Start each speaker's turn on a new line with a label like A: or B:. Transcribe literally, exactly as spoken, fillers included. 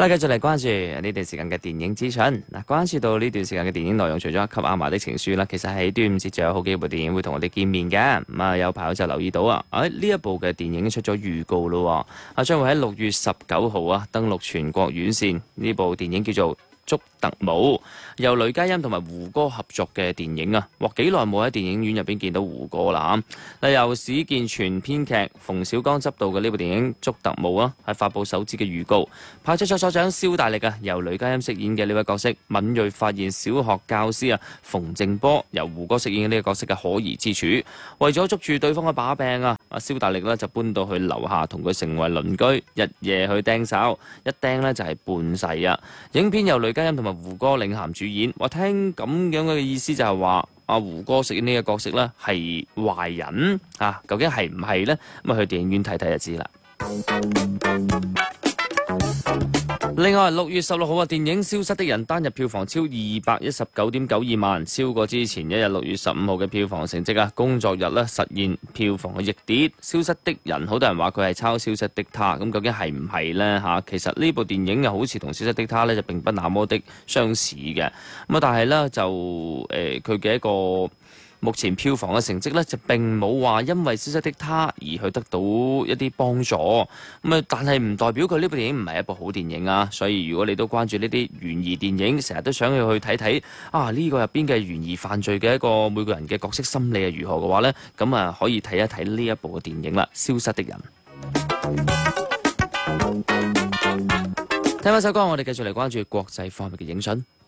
A: 好啦，繼續嚟關注呢段時間嘅電影資訊。嗱，關注到呢段時間嘅電影內容，除咗《給阿嫲的情書》啦，其實喺端午節仲有好幾部電影會同我哋見面嘅。咁啊，有朋友就留意到啊，誒呢一部嘅電影出咗預告咯，啊將會喺六月十九號啊登陸全國院線。呢部電影叫做《捉特務》，由雷佳音同埋胡歌合作嘅電影啊，哇幾耐冇喺電影院入邊見到胡歌啦嚇！嗱，由史健全編劇、馮小剛執導嘅呢部電影《捉特務》啊，係發布首支嘅預告，派出所所長蕭大力啊，由雷佳音飾演嘅呢位角色敏鋭發現小學教師啊馮靜波由胡歌飾演嘅呢個角色嘅可疑之處，為咗捉住對方嘅把柄啊，阿蕭大力呢就搬到去樓下同佢成為鄰居，日夜去盯梢，一盯呢就係半世啊！影片由雷佳音同埋胡歌領銜主演，我聽咁樣嘅意思就係話阿胡歌飾演呢個角色呢係壞人啊，究竟係唔係呢？咁啊去電影院睇睇就知啦。另外，六月十六號嘅電影《消失的人》單日票房超二百一十九點九二萬，超過之前一日六月十五號嘅票房成績啊！工作日咧實現票房嘅逆跌，《消失的人》好多人話佢係抄《消失的她》，咁究竟係唔係呢？嚇？其實呢部電影又好似同《消失的她》咧就並不那麼的相似嘅，咁啊但係呢，就誒佢嘅一個目前票房嘅成績咧就並冇話因為《消失的她》而去得到一啲幫助，咁啊但係唔代表佢呢部電影唔係一部好電影啊！所以如果你都關注呢啲懸疑電影，成日都想要去睇睇啊呢個入邊嘅懸疑犯罪嘅一個每個人嘅角色心理係如何嘅話呢，咁啊可以睇一睇呢一部嘅電影啦，《消失的人》。聽翻首歌，我哋繼續嚟關注國際方面嘅影訊。